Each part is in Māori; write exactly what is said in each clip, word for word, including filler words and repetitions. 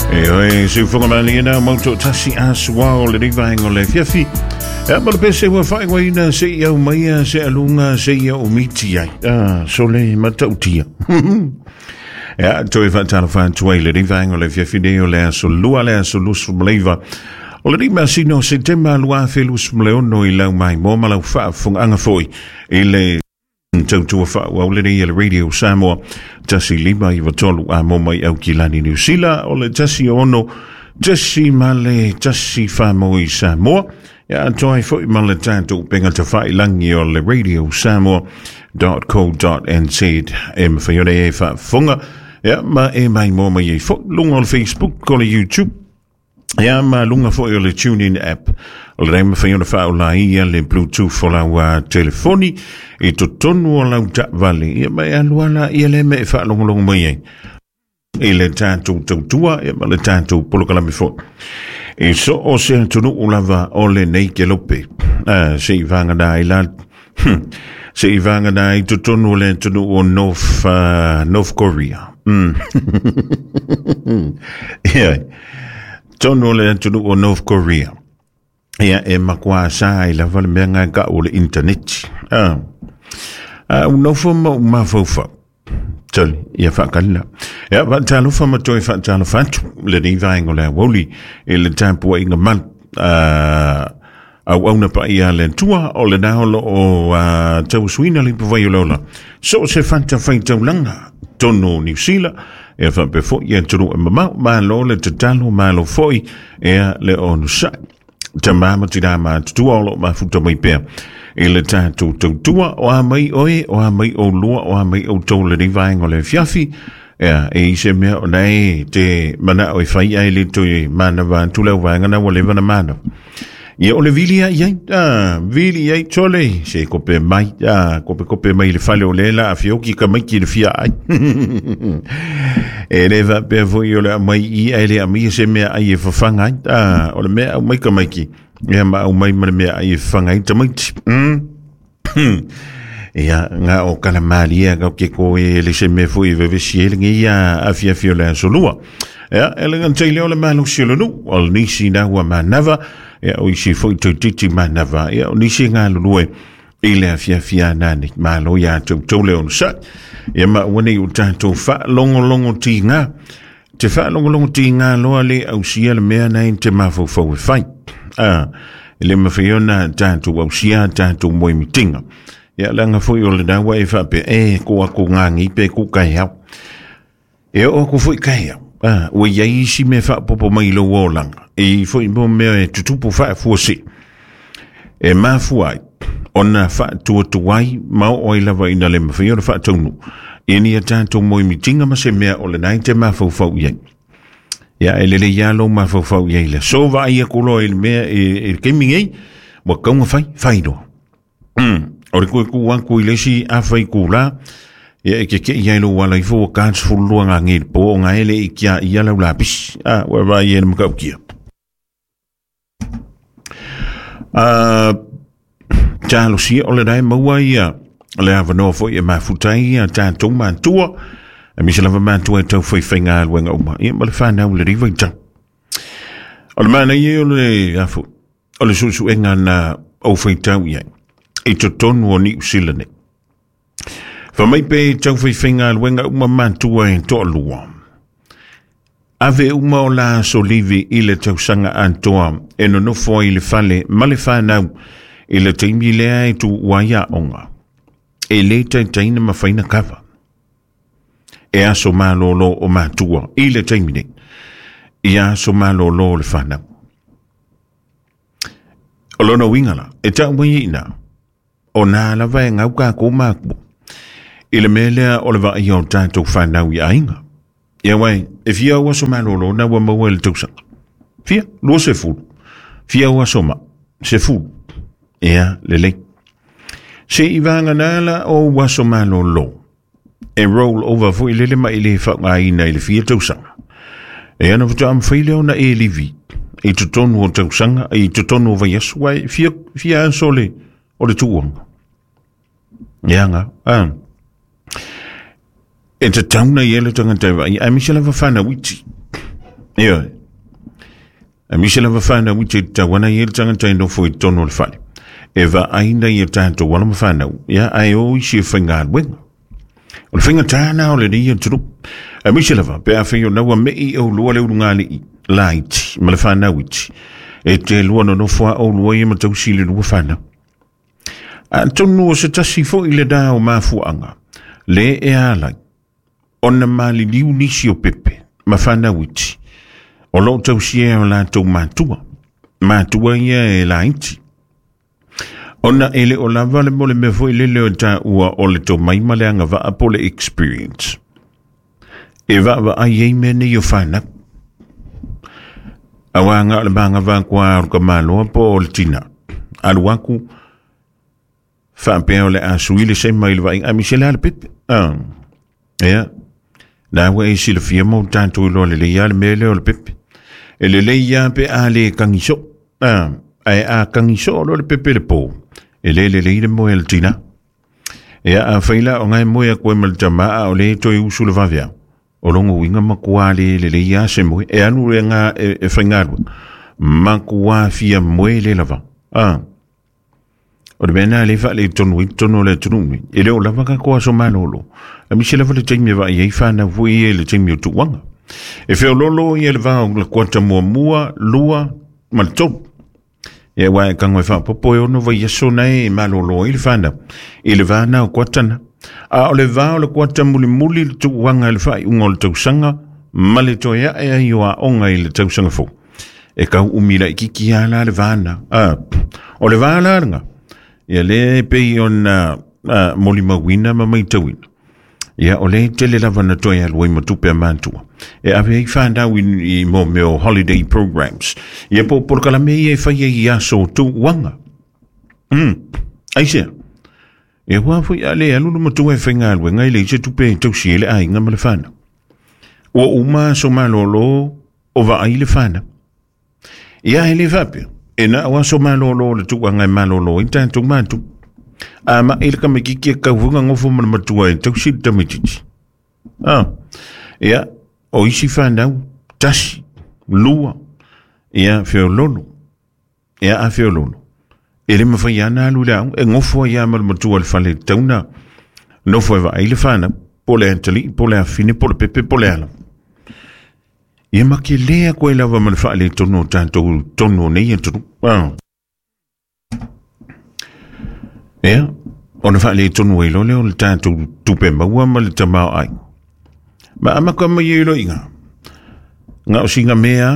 E oi, si funga malina moto tasi aswa o le riva ngo le fiafi. E ma le pese wa fai wa ina se ia mai se alunga se ia o miti ai. Ah, so le matautia. Ja, toi fa tala fa toi le riva ngo le fiafi de o le so lua le so lus mleva. O le rima sino se tema lua fe lus mleono i lau mai mo malau fa funga anga foi. I le tau tua wha waulere i le Radio Samoa tasi lima i watolu a momai au ki lani New Zealand o le tasi ono tasi male tasi whamo i Samoa ia atoi fo i male tātou penga ta whai langi o le radio samoa dot co dot n z e mwhaione e wha funga ia ma e mai momai e fo lunga o le Facebook o le YouTube ia ma lunga fo i o le TuneIn app o le reima whaiona whao la ia le Bluetooth o lau uh, telefoni i to tonu o lau ta vale ia mai aluana ia le me e wha longolongo mai ei i le tātou tautua ia ma le tātou polokalami fo i so o se tunu o lava o le nei ke lope uh, se i vanga da i la se i vanga da i to tonu o le tunu o North, uh, North Korea mm. ia tonu o le tunu o North Korea ia e makua sa i la vale mea ngai ka o le internet ah ah no fo ma ma fo fo tol ia fa kala ia va talo fa ma toi fa talo fa le ni va ngo le woli e le tempo inga man ah au au na pa ia le tua o le na o a tau suina li po vai lola so se fanta fa tau langa tono New Zealand e fa pe fo ia tru ma ma lo le talo ma lo foi e le on sa tamama tidama tu olo ma futa mai pe ele tatu tua o mai oi o mai o lua o mai o tole di vai ngole fiafi e e se me o nei te mana o fai ai le tu mana va tu le va ngana o le vana mana e o le vilia ia ah vilia tole se ko pe mai ah ko pe ko pe mai le fale o le la fio ki ka mai ki le fia ai e le va pe vo yo le mai i ele a mi se me ai fa fanga ah o le me mai ka mai ki e ma o mai me ai fanga i tamai mm ia nga o kana malia ga ke ko e le se me fu i ve siel ngi ya a fia fio le solua ia ele ngan tele o le malo sielo nu o ni si na wa manava ia o si foi to titi manava ia o ni si nga lue ile fia fia nani malo ya to to le on sa ia ma woni u tanto fa longo longo tinga te fa longo longo tinga lo ale au sia le mea na te ma fo fo fai ah ile ma fiona tanto au sia tanto mo mitinga ia langa foi o le da wa e fa pe e ko ko ngangi pe ku kai ha e o ko foi kai ah o ia i si me fa popo mai lo wolanga e foi mo me tutu po fa fo si e ma fuai ona fa tu tu wai ma o ila va ina le mafio fa tonu ini ata to mo mitinga ma se me o le naite ma fo fo ye ya ele le ya lo ma fo fo ye le so va ia ko lo il me e ke mingi mo ka mo fai fai do mm o ko ku wan ku ile si a fai ku la ye ke ke ia lo wala i fo ka fu lo nga ngi po nga ele i kia ia la la bis ah wa va ye mo ka kia ah Talo si o le dai maua ia le avano fo ia mafutai ia tātou mantua e misi lava mantua e tau fai whainga aluenga uma ia ma le whanau le riva i tang o le mana ia o le afu o le susu enga na au fai tau ia i to tonu o ni usilane fa mai pe tau fai whainga aluenga uma mantua e to alua ave uma o la solivi i le tau sanga antoa e no no fo i le fale ma le whanau e le taimi lea e tu waia onga. E le tai taina mawhaina kawa. E aso malolo o mātua. E le taimi ne. E aso malolo le whanau. O lona wingala. E tau mai ina. O nā lawa e ngau kā kō mākbo. E le melea o le wa i o tātou whanau i ainga. Ia wai, e fia ua so malolo na wa maua le tausanga. Fia, lua se fulu. Fia ua so ma. Se fulu. Ea, lele. Se i vanga nala o waso malo lo. E roll over fu i lele ma i le whaka ina i le fia tausanga. E ana wata am whaile o na e livi. I tutonu o tausanga, i tutonu o vaiasu, wai fia, fia ansole o le tuonga. Ea nga, ah. E te tauna i ele tanga tewa, i amisi lava whana witi. Ia. A misela va fana wiche ta wana yel tanga taindo foi tono le fale. Eva ainda ye tanto wana mafana. Ya ai o ishi finga wenga. O finga tana o le dia tru. A misela va pe afio na wa mei o lo le ngali light ma le fana wiche. E te lua no fua o lua ye matau sile lua fana. A tonu o se tasi fo ile da o mafuanga. Le e ala. Ona mali liu nisi o pepe. Ma fana wiche. O lo tau sia o la tau matua. Matua ia e la inti. Ona ele o la vale mole me fo ile leo ta ua o le tau maimale anga va apole experience. E va va a ye mene yo fana. Awa nga le banga va kwa ruka malo po o le tina. Aluaku fa pe o le asuile se mail va a misela le pepe. Ah. Ea. Na wa e sile fia mo tanto lo le le le mele o le pepe. E le leia pe a le kangiso. Ah, ai a kangiso lo le pepe le po. E le le le mo el tina. E a faila o ngai mo ya ko mal tama o le to usu le vavia. O longo winga makua le le leia se mo e anu nga e, e fangalo. Makua fia mo le lava. Ah. O le bena le fa le tonu tonu le tonu. E le o lava ka ko so manolo. A mi se lava le temi va ye fa na vui le temi tu wanga. E feo lolo i ele vau la kuata mua mua, lua, maltou. E wai kangoi wha popo e ono vai yaso nei e malolo i le whana. I le vana o kuatana. A o le vau la kuata muli muli le tu wanga i le whai unga o le tausanga, ma le toia e ai o a onga i le tausanga fo. E kau umila i kiki ala le vana. A, o le vana nga. E le pei o na moli mawina ma mai tawina. Ia o le tele lava na toia lua i matupe a mantua. E ave i whanda i mo meo holiday programs. Ia po porkala mei e whai e aso tu wanga. Mm, aisea. E hua fui ale alulu matua e whainga alwe ngai le se tupe tau siele ai nga ma le whana. Ua uma so malolo o va ai le whana. Ia he le whapia. E na awa so malolo le tu wanga e malolo i tantu matu. A ma ele ka me kiki ka vunga ngofo mana matua e tau si tamititi. Ah, ia, o isi whanau, tasi, lua, ia feo lolo, ia a feo lolo. Ele mawhai ana alu lau, e ngofo ia mana matua le whale tauna, nofo e wa aile whana, pole antali, pole a fine, pole pepe, pole ala. Ia maki lea koe lawa mana whale tono tanto tono nei antonu. Ah. Ea, o na whaale tonu e lo leo le tātou tupe maua ma le tamao ai. Ma amaka mai e lo inga. Nga o singa mea,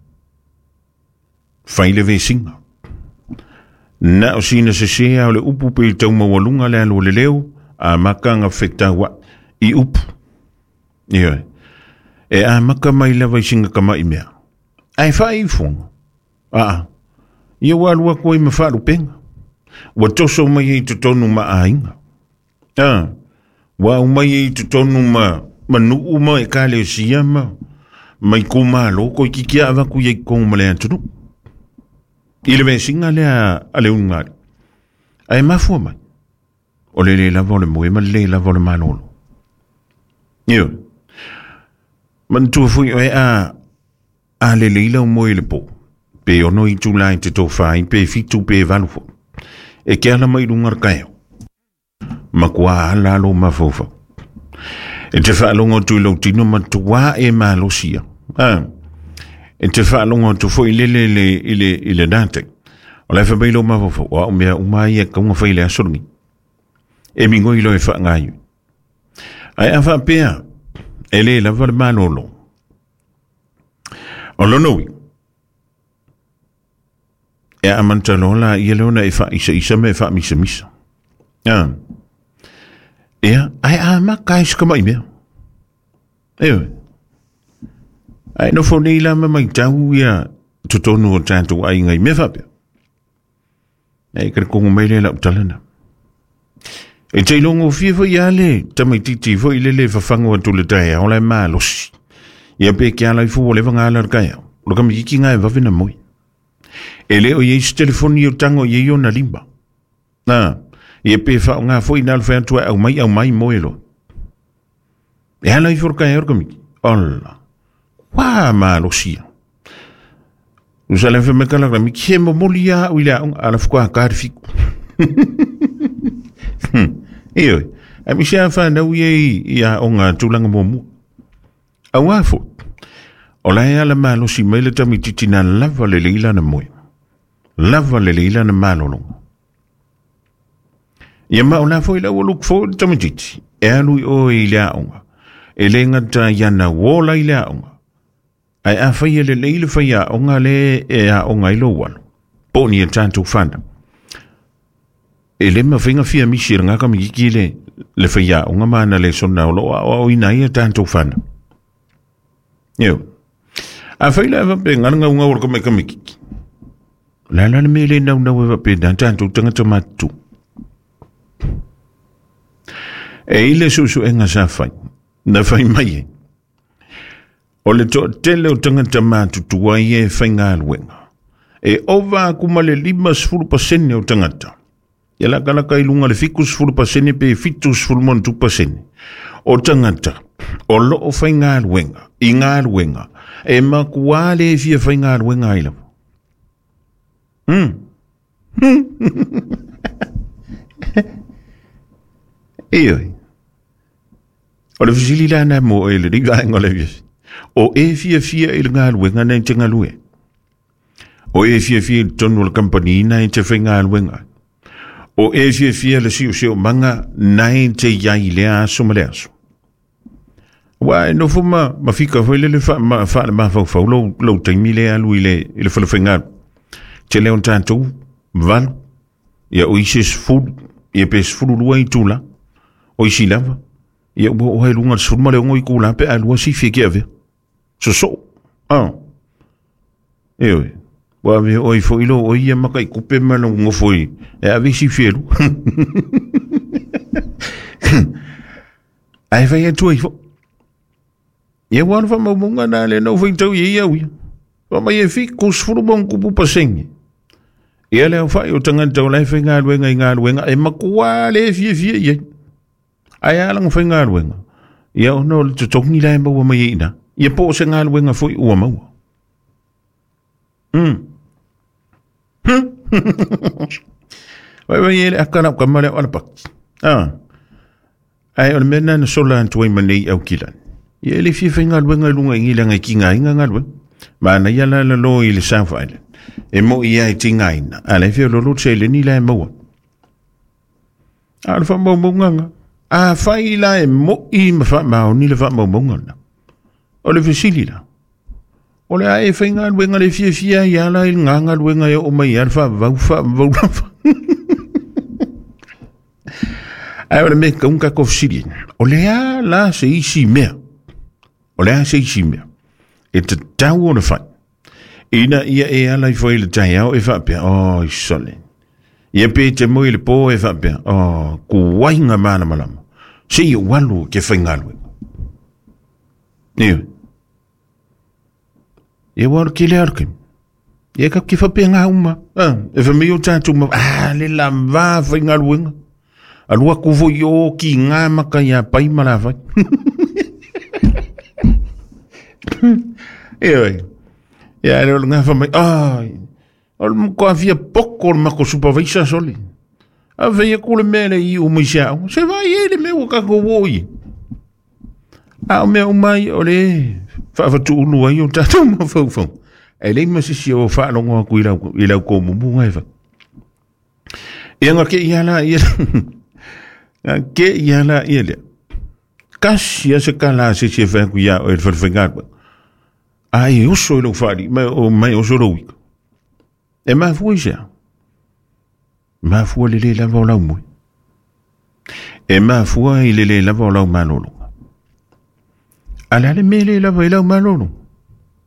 whaile ve singa. Na o sina se sea o le upu pe i tau mawalunga le alo le leo, a maka nga whekta wa i upu. Ie. E a maka mai lawa i singa kama i mea. Ai wha i fonga. Aa, ia walua koe ma wharu penga. Wa toso mai e te tonu ma ainga. Ah, wa umai e te tonu ma manu uma e kale o siyama. Mai kuma loko i kiki awa ku ye kongu ma le antunu. Ile me singa le a le ungari. Ai mafua mai. O le le lavo le moe ma le lavo le malolo. Iyo. Man tua fui o e a a le leila o moe le po. Pe ono i tu lai te to fai pe fitu pe valufo. E ke ala mai rungar kaeo. Ma kua ala alo mafofa. E te whaalongo tu ilo tino ma tua e malo sia. Ah. E te whaalongo tu fo ile le ile ile ile dante. O lai whabeilo mafofa. Wa umea umai e kaunga whaile asorungi. E mingo ilo e whaangayu. Ai a whapea. E le la vale malolo. O lonoi. E a mantalola i leona e fa isa isa me fa misa misa. Ah. Ea, ai a ma kai ska mai mea. Ewe. Ai no fo nei la ma mai tau ia tutonu o tanto ai ngai me fa pe. Ai kre kongu mai le la utalana. E te longo fie fo ia le, tamai titi fo i le le fa fango atu le tae, o lai maa losi. Ia pe kia lai fu o le vanga ala kaya. Lo kami kiki ngai vavina moi. E leo ye isi telefoni o tango ye yo na limba. Na, ye pe fa nga fo ina alfa antua au mai au mai moelo. E hala i forka e orka miki. Ola. pa malosia. Usale fe me kala mi kemo molia uila ala fukua karfiku. Iyo, a mi sia fa na uye ia onga tulanga momu. Awafo. Ola ia la malosi mele tami titina lava le leila na moe. Lava le leila na malolonga. Ia ma ola fo ila woluk fo tami titi. E alui o ila onga. E lenga ta yana wola ila onga. Ai a fai le leile fai a onga le e a onga ilo wano. Poni e tanto fanda. E le ma finga fia misi nga ka miki le le fai a onga mana le sona lo o ina ia tanto fanda. Yo. A fai le va pe ngana nga ur ko me ka miki. La la me le na na va pe dan tanto tanga tomatu. E ile susu enga sa fai. Na fai mai. O le to tele o tangata mātu tua i e whainga aluenga. E ova kuma le lima sfuru pasene o tangata. E la kalaka i lunga le fiku sfuru pasene pe fitu sfuru montu pasene. O tangata, o lo o whainga aluenga, i ngā aluenga, e makua le fia whainga aluenga aila. Hmm. Eoi. O le fisili lana mo e le riga ingo le viesi. O e fia fia il ngaluenga na te ngalue. O e fia fia il tonu la company na te whi ngaluenga. O e fia fia le siu siu manga na te iai lea suma lea su. Wa e no fuma ma fika fo le le fa ma fa ma fa fa lo lo te mi lea lui le il fa le whi ngalu. Te leo tanto val. Ia o isis food. Ia pes food lua i tula. O isi lava. Ia o hai lunga surma le ngoi kula pe alua si fia kia vea. So so. Ah. Ewe. Wa me oi fo ilo oi ia makai kupe mana ngofoi. E a visi fielu. Ai vai atu ai fo. Ia wan fa mamunga na le no foi tau ia ia. Wa mai e fi kus furu bon kupu pasenge. Ia le fa o tanga tau lai fa nga luenga nga luenga e makua le fi fi ia. Ai ala nga fa nga luenga. Ia no te tokni lai ma wa mai ina. Ia po se ngā luenga foi ua maua. Hmm. Vai vai ele akana kamale ona pak. Ah. Ai on mena na sola antoi manei au kilan. Ia ele fi fa ngā luenga lunga ngila ngai ki ngai ngā luenga. Ma na ia la la lo i le South Island. E mo ia i tinga ina. Ale fi lo lo se le ni la maua. Al fa mo mo nganga. A fa i la e mo i ma fa ma ni le fa mo mo nganga. O le fisili la. O le ae whainga luenga le fia fia i ala il nganga luenga e o mai alfa vau fa vau fa. Ai o le me kaunga ko fisili. O le a la se isi mea. O le a se isi mea. E te tau o le whai. Ina ia e ala i fwoi le tai au e whapea. Oh, i sole. Ia pe te moi le po e whapea. Oh, ku wainga mana malama. Se i walu ke whainga luenga. Ia. E war ki le arkim. E ka ki whapea ngā uma. Ah, e whamei o tātou ma. Ah, le la mwa whainga luenga. Alua kuvo i o ki ngā maka ia pai mara whai. E oi. E a reo ngā whamei. Ai. Ol mko a fia poko o mako supervisa soli. A whai a kule mele i o mwisao. Se vai ele me o kako woi. A o mea umai o le. Whaafatu unu ai o tātou ma whauwhau. E lei masisi o whaalongo aku i lau, i lau ko mumu ngai wha. E anga ke i ala i ala. Ke i ala i ala. Kasi a se kala se se whaku ia o e whawhengatwa. A e uso i lau whaari, o mai oso roi. E maa fua i sea. Maa fua le le lava o lau mui. E maa fua i le le lava o lau manolo. Ala le mele lava i lau manolo.